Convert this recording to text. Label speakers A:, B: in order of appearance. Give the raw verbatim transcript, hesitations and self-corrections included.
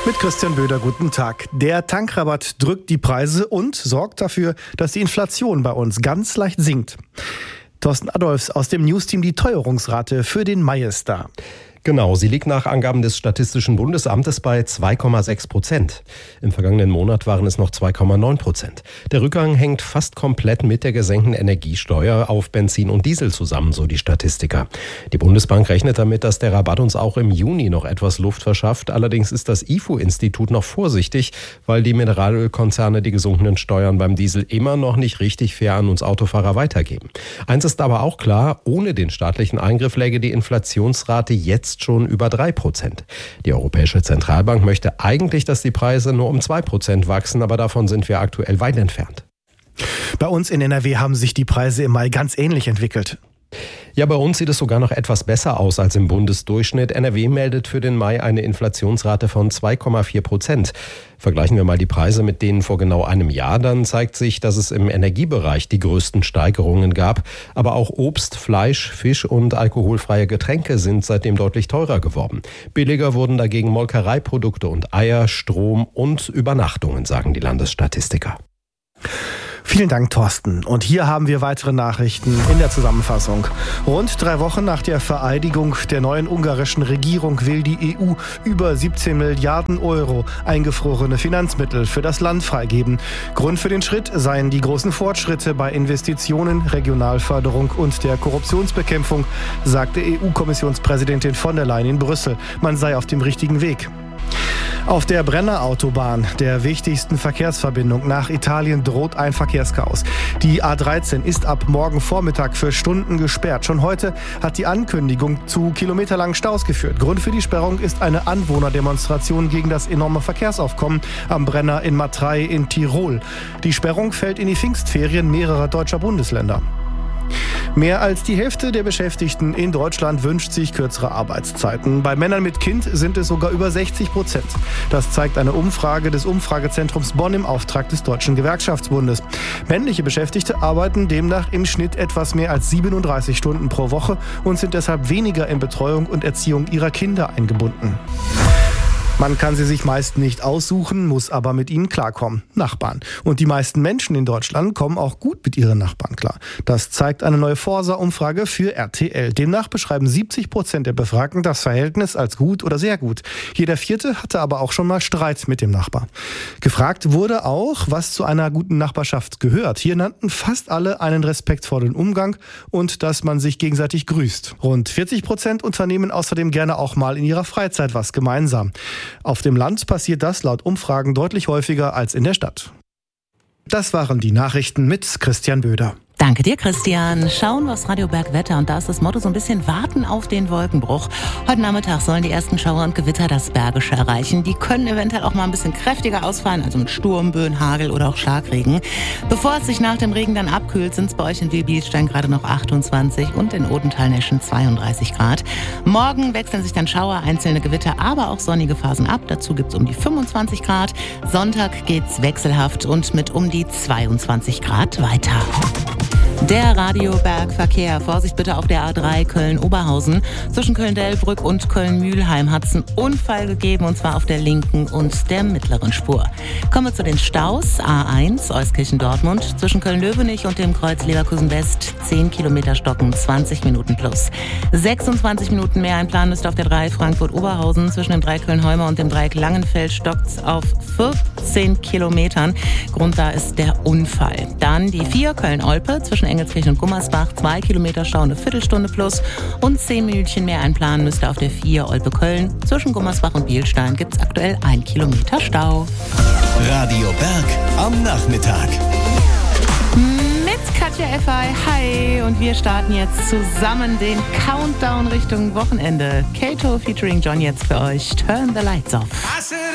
A: Mit Christian Böder, guten Tag. Der Tankrabatt drückt die Preise und sorgt dafür, dass die Inflation bei uns ganz leicht sinkt. Thorsten Adolfs aus dem Newsteam, die Teuerungsrate für den Mai ist da.
B: Genau, sie liegt nach Angaben des Statistischen Bundesamtes bei zwei Komma sechs Prozent. Im vergangenen Monat waren es noch zwei Komma neun Prozent. Der Rückgang hängt fast komplett mit der gesenkten Energiesteuer auf Benzin und Diesel zusammen, so die Statistiker. Die Bundesbank rechnet damit, dass der Rabatt uns auch im Juni noch etwas Luft verschafft. Allerdings ist das I F O-Institut noch vorsichtig, weil die Mineralölkonzerne die gesunkenen Steuern beim Diesel immer noch nicht richtig fair an uns Autofahrer weitergeben. Eins ist aber auch klar, ohne den staatlichen Eingriff läge die Inflationsrate jetzt schon über drei Prozent. Die Europäische Zentralbank möchte eigentlich, dass die Preise nur um zwei Prozent wachsen, aber davon sind wir aktuell weit entfernt.
A: Bei uns in N R W haben sich die Preise im Mai ganz ähnlich entwickelt.
B: Ja, bei uns sieht es sogar noch etwas besser aus als im Bundesdurchschnitt. N R W meldet für den Mai eine Inflationsrate von zwei Komma vier Prozent. Vergleichen wir mal die Preise mit denen vor genau einem Jahr, dann zeigt sich, dass es im Energiebereich die größten Steigerungen gab. Aber auch Obst, Fleisch, Fisch und alkoholfreie Getränke sind seitdem deutlich teurer geworden. Billiger wurden dagegen Molkereiprodukte und Eier, Strom und Übernachtungen, sagen die Landesstatistiker.
A: Vielen Dank, Thorsten. Und hier haben wir weitere Nachrichten in der Zusammenfassung. Rund drei Wochen nach der Vereidigung der neuen ungarischen Regierung will die E U über siebzehn Milliarden Euro eingefrorene Finanzmittel für das Land freigeben. Grund für den Schritt seien die großen Fortschritte bei Investitionen, Regionalförderung und der Korruptionsbekämpfung, sagte E U-Kommissionspräsidentin von der Leyen in Brüssel. Man sei auf dem richtigen Weg. Auf der Brenner-Autobahn, der wichtigsten Verkehrsverbindung nach Italien, droht ein Verkehrschaos. Die A dreizehn ist ab morgen Vormittag für Stunden gesperrt. Schon heute hat die Ankündigung zu kilometerlangen Staus geführt. Grund für die Sperrung ist eine Anwohnerdemonstration gegen das enorme Verkehrsaufkommen am Brenner in Matrei in Tirol. Die Sperrung fällt in die Pfingstferien mehrerer deutscher Bundesländer. Mehr als die Hälfte der Beschäftigten in Deutschland wünscht sich kürzere Arbeitszeiten. Bei Männern mit Kind sind es sogar über sechzig Prozent. Das zeigt eine Umfrage des Umfragezentrums Bonn im Auftrag des Deutschen Gewerkschaftsbundes. Männliche Beschäftigte arbeiten demnach im Schnitt etwas mehr als siebenunddreißig Stunden pro Woche und sind deshalb weniger in Betreuung und Erziehung ihrer Kinder eingebunden. Man kann sie sich meist nicht aussuchen, muss aber mit ihnen klarkommen. Nachbarn. Und die meisten Menschen in Deutschland kommen auch gut mit ihren Nachbarn klar. Das zeigt eine neue Forsa-Umfrage für R T L. Demnach beschreiben siebzig Prozent der Befragten das Verhältnis als gut oder sehr gut. Jeder Vierte hatte aber auch schon mal Streit mit dem Nachbar. Gefragt wurde auch, was zu einer guten Nachbarschaft gehört. Hier nannten fast alle einen respektvollen Umgang und dass man sich gegenseitig grüßt. Rund vierzig Prozent unternehmen außerdem gerne auch mal in ihrer Freizeit was gemeinsam. Auf dem Land passiert das laut Umfragen deutlich häufiger als in der Stadt. Das waren die Nachrichten mit Christian Böder.
C: Danke dir, Christian. Schauen wir aufs Radioberg Wetter und da ist das Motto so ein bisschen warten auf den Wolkenbruch. Heute Nachmittag sollen die ersten Schauer und Gewitter das Bergische erreichen. Die können eventuell auch mal ein bisschen kräftiger ausfallen, also mit Sturm, Böen, Hagel oder auch Schlagregen. Bevor es sich nach dem Regen dann abkühlt, sind es bei euch in Wilbilstein gerade noch achtundzwanzig und in Odenthal-Neschen zweiunddreißig Grad. Morgen wechseln sich dann Schauer, einzelne Gewitter, aber auch sonnige Phasen ab. Dazu gibt es um die fünfundzwanzig Grad. Sonntag geht's wechselhaft und mit um die zweiundzwanzig Grad weiter. Der Radiobergverkehr. Vorsicht bitte auf der A drei Köln-Oberhausen. Zwischen Köln-Delbrück und Köln-Mühlheim hat es einen Unfall gegeben, und zwar auf der linken und der mittleren Spur. Kommen wir zu den Staus. A eins Euskirchen-Dortmund. Zwischen Köln-Löwenich und dem Kreuz Leverkusen-West zehn Kilometer stocken, zwanzig Minuten plus. sechsundzwanzig Minuten mehr einplanen müsst auf der drei Frankfurt-Oberhausen. Zwischen dem Dreieck Köln-Heumer und dem Dreieck Langenfeld stockt es auf vierzehn Kilometern. Grund da ist der Unfall. Dann die vier Köln-Olpe zwischen Engelskirchen und Gummersbach, zwei Kilometer Stau, eine Viertelstunde plus und zehn Minütchen mehr einplanen müsst ihr auf der vier Olpe-Köln. Zwischen Gummersbach und Bielstein gibt es aktuell ein Kilometer Stau.
D: Radio Berg am Nachmittag.
C: Mit Katja Effay, hi, und wir starten jetzt zusammen den Countdown Richtung Wochenende. Kato featuring John jetzt für euch. Turn the Lights Off.